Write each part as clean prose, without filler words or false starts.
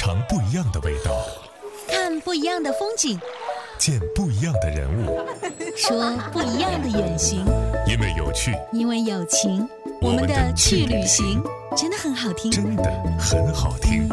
尝不一样的味道， 看不一样的风景， 见不一样的人物， 说不一样的远行。 因为有趣， 因为有情，我们的去旅行真的很好听， 真的很好听。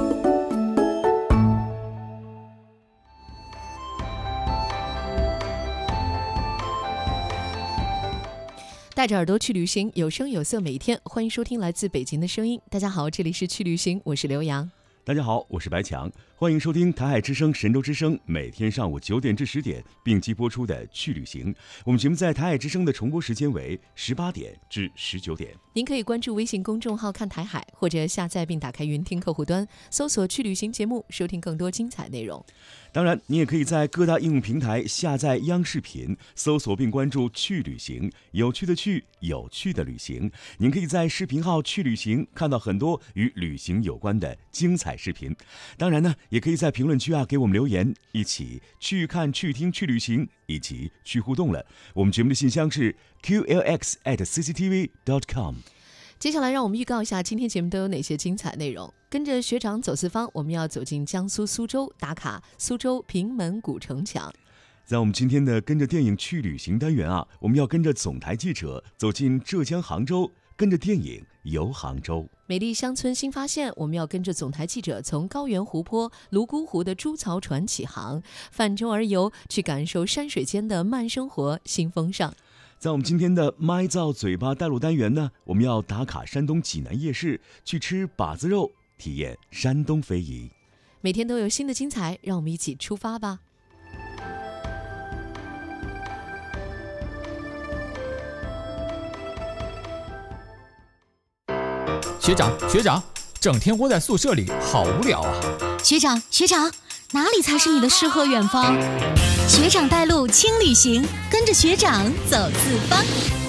带着耳朵去旅行，有声有色，每一天。欢迎收听来自北京的声音。大家好，这里是去旅行，我是刘洋。 大家好，我是白强，欢迎收听台海之声、神州之声，每天上午9点至10点并机播出的去旅行。我们节目在台海之声的重播时间为18点至19点。 您可以关注微信公众号看台海，或者下载并打开云听客户端，搜索去旅行节目，收听更多精彩内容。 当然，你也可以在各大应用平台下载央视频，搜索并关注去旅行，有趣的去，有趣的旅行。您可以在视频号去旅行看到很多与旅行有关的精彩视频。当然呢，也可以在评论区给我们留言，一起去看、去听、去旅行，以及去互动了。我们节目的信箱是 qlx@cctv.com。 接下来让我们预告一下今天节目都有哪些精彩内容。跟着学长走四方，我们要走进江苏苏州，打卡苏州平门古城墙。 在我们今天的跟着电影去旅行单元我们要跟着总台记者走进浙江杭州，跟着电影游杭州。 美丽乡村新发现，我们要跟着总台记者从高原湖泊、泸沽湖的猪槽船起航，泛舟而游，去感受山水间的慢生活新风尚。 在我们今天的麦造嘴巴带路单元呢，我们要打卡山东济南夜市，去吃把子肉，体验山东非遗。 每天都有新的精彩，让我们一起出发吧。 学长，整天窝在宿舍里好无聊啊。 学长，哪里才是你的诗和远方？学长带路轻旅行，跟着学长走四方。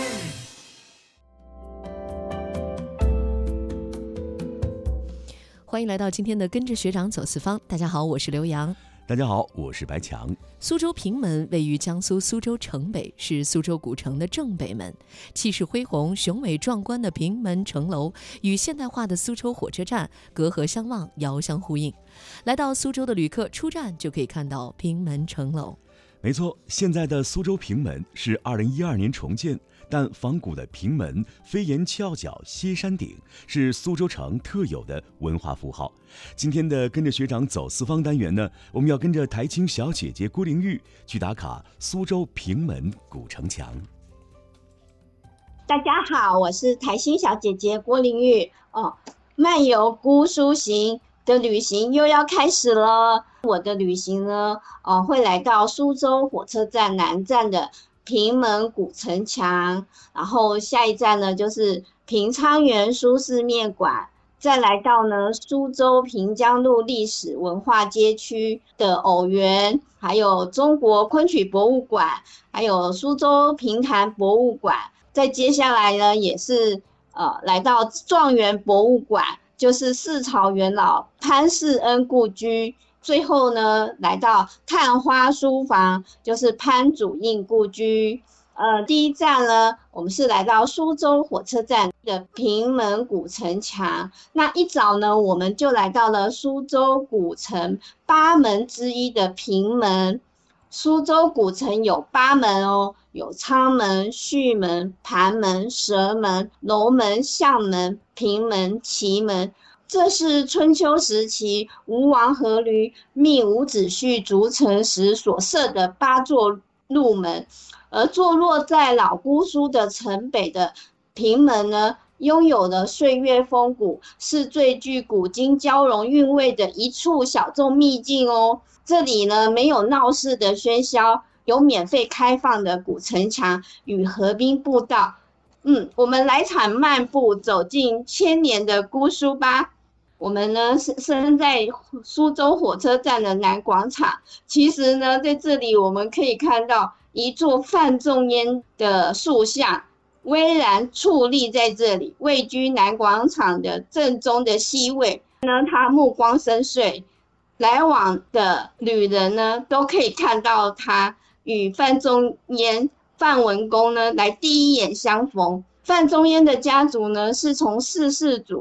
欢迎来到今天的跟着学长走四方。大家好，我是刘洋。 大家好，我是白强。 苏州平门位于江苏苏州城北，是苏州古城的正北门。气势恢宏、雄伟壮观的平门城楼与现代化的苏州火车站隔河相望，遥相呼应。来到苏州的旅客出站就可以看到平门城楼。 没错，现在的苏州平门是2012年重建，但仿古的平门飞檐翘角歇山顶是苏州城特有的文化符号。今天的跟着学长走四方单元呢，我们要跟着台青小姐姐郭玲玉去打卡苏州平门古城墙。 大家好，我是台青小姐姐郭玲玉漫游姑苏行的旅行又要开始了。我的旅行呢，会来到苏州火车站南站的平门古城墙，然后下一站呢就是平昌园苏式面馆，再来到呢苏州平江路历史文化街区的偶园，还有中国昆曲博物馆，还有苏州评弹博物馆。再接下来呢也是来到状元博物馆，就是四朝元老潘世恩故居。最后呢来到探花书房，就是潘祖印故居。第一站呢我们是来到苏州火车站的平门古城墙。那一早呢我们就来到了苏州古城8门之一的平门。苏州古城有8门有昌门、胥门、盘门、蛇门、楼门、象门、平门、祁门。这是春秋时期吴王阖闾命伍子胥筑城时所设的8座路门，而坐落在老姑苏的城北的平门呢，拥有了岁月风骨，是最具古今交融韵味的一处小众秘境这里呢没有闹市的喧嚣，有免费开放的古城墙与河滨步道。我们来场漫步，走进千年的姑苏吧。我们呢身在苏州火车站的南广场，其实呢在这里我们可以看到一座范仲淹的塑像巍然矗立在这里，位居南广场的正中的 C 位呢，他目光深邃，来往的旅人呢都可以看到他与范仲淹、范文公呢来第一眼相逢。范仲淹的家族呢是从4世祖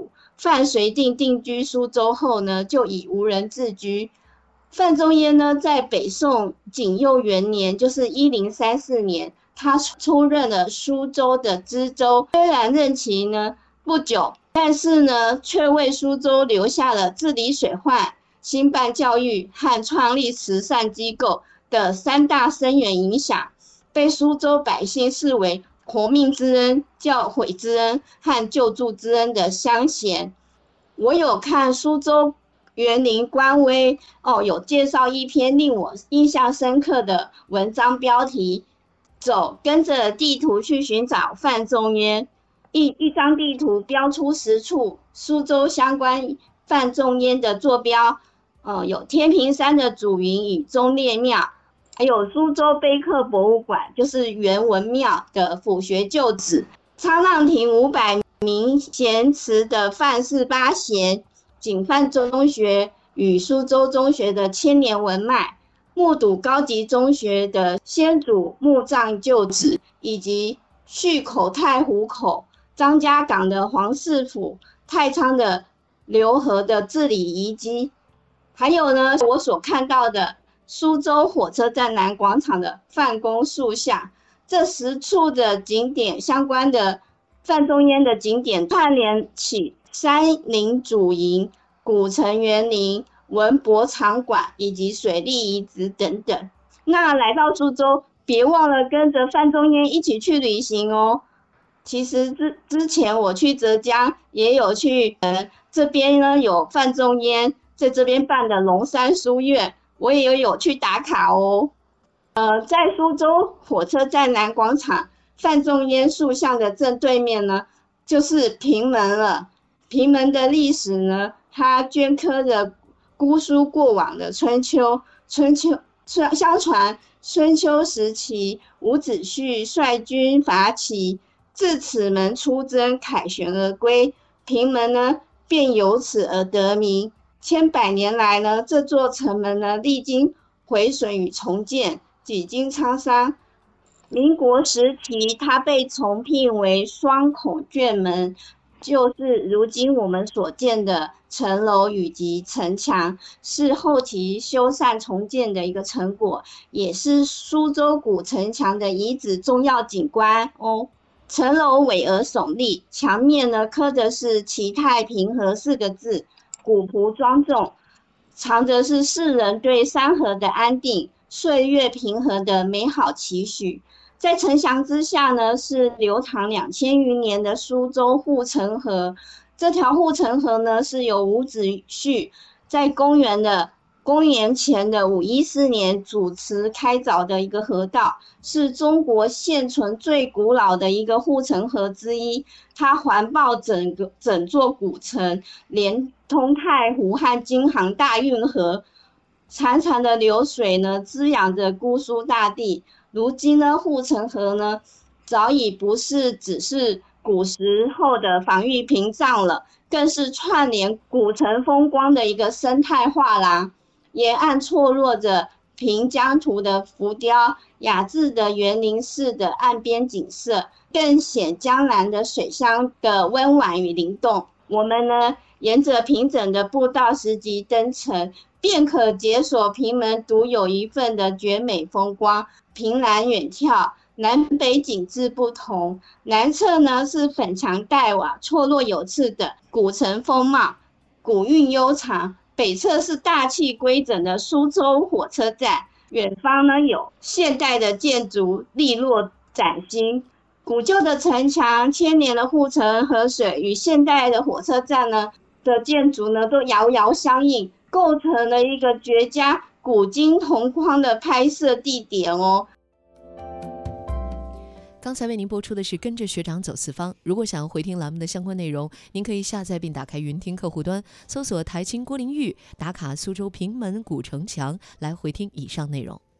范绥定定居苏州后呢，就以无人自居。范仲淹呢，在北宋景佑元年，就是1034年，他出任了苏州的知州。虽然任期呢不久，但是呢，却为苏州留下了治理水患、兴办教育和创立慈善机构的3大深远影响，被苏州百姓视为活命之恩、教诲之恩和救助之恩的乡贤。我有看苏州园林官微有介绍一篇令我印象深刻的文章，标题跟着地图去寻找范仲淹。一张地图标出10处苏州相关范仲淹的坐标，有天平山的祖云与忠烈庙，还有苏州碑刻博物馆，就是元文庙的府学旧址，沧浪亭500名贤祠的范氏8贤，景范中学与苏州中学的千年文脉，木渎高级中学的先祖墓葬旧址，以及叙口太湖口、张家港的黄氏府、太仓的刘河的治理遗迹，还有呢，我所看到的苏州火车站南广场的范公塑像。这10处的景点相关的范仲淹的景点串联起山林主营、古城园林、文博场馆以及水利遗址等等。那来到苏州，别忘了跟着范仲淹一起去旅行哦。其实之前我去浙江也有去，这边呢有范仲淹在这边办的龙山书院，我也有去打卡哦。在苏州火车站南广场范仲淹塑像的正对面呢，就是平门了。平门的历史呢，它镌刻着姑苏过往的春秋。相传春秋时期，伍子胥率军伐齐，自此门出征，凯旋而归，平门呢便由此而得名。千百年来呢，这座城门呢历经毁损与重建，几经沧桑。民国时期，它被重聘为双孔卷门，就是如今我们所见的城楼以及城墙，是后期修缮重建的一个成果，也是苏州古城墙的遗址重要景观哦。城楼巍峨耸立，墙面呢刻的是齐泰平和4个字，古朴庄重，藏着是世人对山河的安定、岁月平和的美好期许。在城墙之下呢，是流淌2000余年的苏州护城河。这条护城河呢，是由伍子胥在公元前的514年主持开凿的一个河道，是中国现存最古老的一个护城河之一。它环抱整座古城，连通太湖和京杭大运河，潺潺的流水呢，滋养着姑苏大地。如今呢，护城河呢，早已不是只是古时候的防御屏障了，更是串联古城风光的一个生态画廊。沿岸错落着平江图的浮雕，雅致的园林式的岸边景色，更显江南的水乡的温婉与灵动。我们呢，沿着平整的步道拾级登城，便可解锁平门独有一份的绝美风光。凭栏远眺，南北景致不同。南侧呢是粉墙黛瓦、错落有致的古城风貌，古韵悠长；北侧是大气规整的苏州火车站。远方呢有现代的建筑利落崭新，古旧的城墙、千年的护城河水与现代的火车站呢的建筑呢都遥遥相应，构成了一个绝佳古今同框的拍摄地点哦。 刚才为您播出的是跟着学长走四方。如果想要回听栏目的相关内容，您可以下载并打开云听客户端，搜索台青郭玲玉，打卡苏州平门古城墙来回听以上内容。